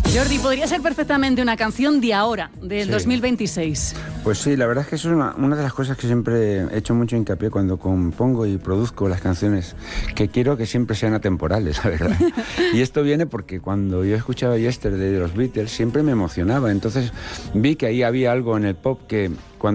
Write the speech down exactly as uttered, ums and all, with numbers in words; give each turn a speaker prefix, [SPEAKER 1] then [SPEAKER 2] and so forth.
[SPEAKER 1] Jordi, podría ser perfectamente una canción de ahora, del
[SPEAKER 2] Sí.
[SPEAKER 1] dos mil veintiséis.
[SPEAKER 2] Pues sí, la verdad es que eso es una, una de las cosas que siempre he hecho mucho hincapié cuando compongo y produzco las canciones, que quiero que siempre sean atemporales, la verdad. Y esto viene porque cuando yo escuchaba Yesterday de los Beatles siempre me emocionaba, entonces vi que ahí había algo en el pop que cuando